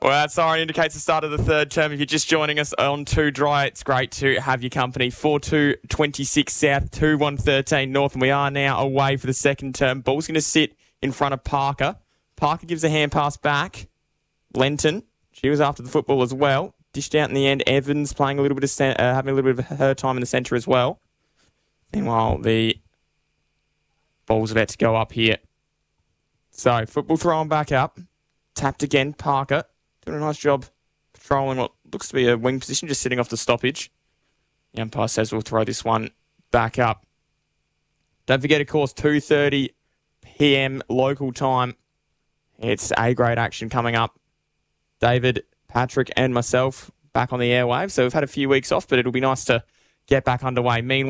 Well, that siren indicates the start of the third term. If you're just joining us on 2 Dry, it's great to have your company. 4-2-26 South, 2-1-13 North, and we are now away for the second term. Ball's going to sit in front of Parker. Parker gives a hand pass back. Lenton, she was after the football as well. Dished out in the end. Evans playing a little bit of having a little bit of her time in the centre as well. Meanwhile, the ball's about to go up here. So, football thrown back up. Tapped again, Parker. Doing a nice job patrolling what looks to be a wing position, just sitting off the stoppage. The umpire says we'll throw this one back up. Don't forget, of course, 2:30 p.m. local time. It's A-grade action coming up. David, Patrick and myself back on the airwaves. So we've had a few weeks off, but it'll be nice to get back underway. Meanwhile,